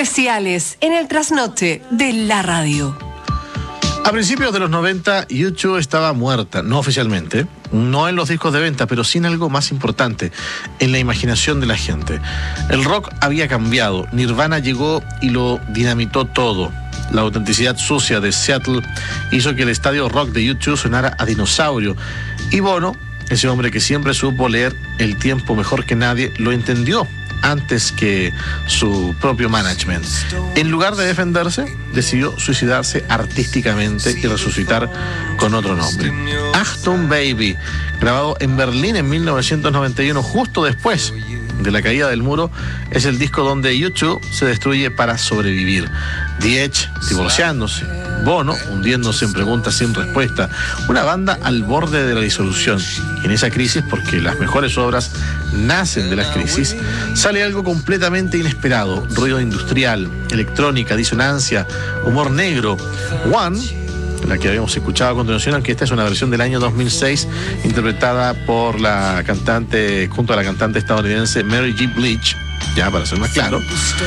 especiales en el trasnoche de la radio. A principios de los 90, U2 estaba muerta, no oficialmente, no en los discos de venta, pero sí en algo más importante, en la imaginación de la gente. El rock había cambiado, Nirvana llegó y lo dinamitó todo. La autenticidad sucia de Seattle hizo que el estadio rock de U2 sonara a dinosaurio. Y Bono, ese hombre que siempre supo leer el tiempo mejor que nadie, lo entendió antes que su propio management. En lugar de defenderse, decidió suicidarse artísticamente y resucitar con otro nombre. Achtung Baby, grabado en Berlín en 1991, justo después de la caída del muro, es el disco donde U2 se destruye para sobrevivir. The Edge divorciándose, Bono hundiéndose en preguntas sin respuesta, una banda al borde de la disolución. Y en esa crisis, porque las mejores obras nacen de las crisis, sale algo completamente inesperado: ruido industrial, electrónica, disonancia, humor negro. One, la que habíamos escuchado a continuación, aunque esta es una versión del año 2006, interpretada por la cantante, junto a la cantante estadounidense Mary J. Blige, ya para ser más claro,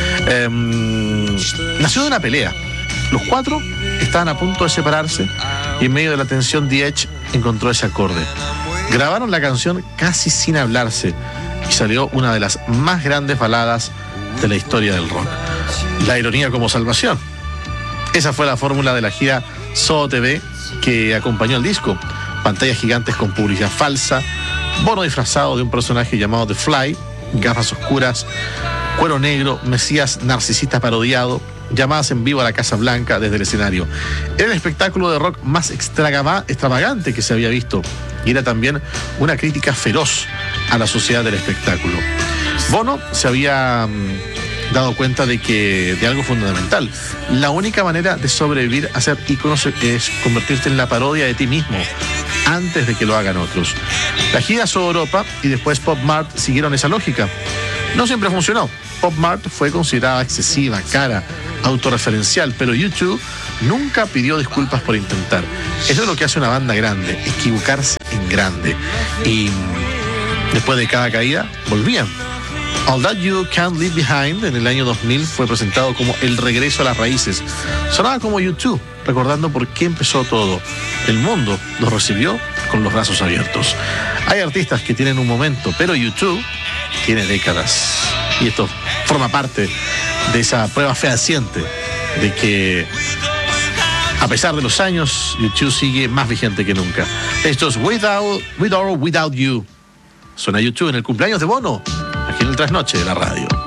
nació de una pelea. Los cuatro estaban a punto de separarse y en medio de la tensión The Edge encontró ese acorde. Grabaron la canción casi sin hablarse y salió una de las más grandes baladas de la historia del rock. La ironía como salvación. Esa fue la fórmula de la gira Soho TV que acompañó el disco. Pantallas gigantes con publicidad falsa, Bono disfrazado de un personaje llamado The Fly, gafas oscuras, cuero negro, Mesías narcisista parodiado, llamadas en vivo a la Casa Blanca desde el escenario. Era el espectáculo de rock más extravagante que se había visto y era también una crítica feroz a la sociedad del espectáculo. Bono se había dado cuenta de algo fundamental. La única manera de sobrevivir a ser ícono es convertirte en la parodia de ti mismo antes de que lo hagan otros. La gira Soho Europa y después Pop Mart siguieron esa lógica. No siempre funcionó. Pop Mart fue considerada excesiva, cara, autorreferencial, pero U2 nunca pidió disculpas por intentar. Eso es lo que hace una banda grande, equivocarse en grande. Y después de cada caída, volvían. All That You Can't Leave Behind en el año 2000 fue presentado como el regreso a las raíces. Sonaba como U2, recordando por qué empezó todo. El mundo los recibió con los brazos abiertos. Hay artistas que tienen un momento, pero U2 tiene décadas. Y esto forma parte de esa prueba fehaciente de que, a pesar de los años, U2 sigue más vigente que nunca. Esto es With or Without You. Suena U2 en el cumpleaños de Bono, aquí en el trasnoche de la radio.